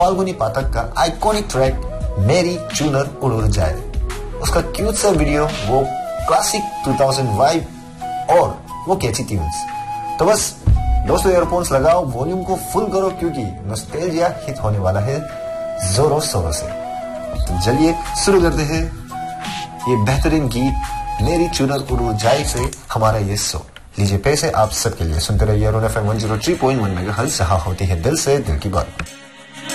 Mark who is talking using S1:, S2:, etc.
S1: फाल्गुनी पाठक का iconic track मेरी चुनर उड़ उड़ जाए, उसका क्यूट सा वीडियो, वो क्लासिक 2000 वाइब और वो कैची ट्यून्स। तो बस दोस्तों ईयरफोन्स लगाओ, वॉल्यूम को फुल करो क्योंकि नॉस्टैल्जिया हिट होने वाला है जोरों शोरों से। तो चलिए शुरू करते हैं ये बेहतरीन गीत मेरी चुनर उड़ उड़ जाए से हमारा ये शो। लीजिए पैसे आप सबके लिए, सुनते रहिए ऑन FM 103.1 मेगाहर्ट्ज़, जहां होती है दिल से दिल की बात।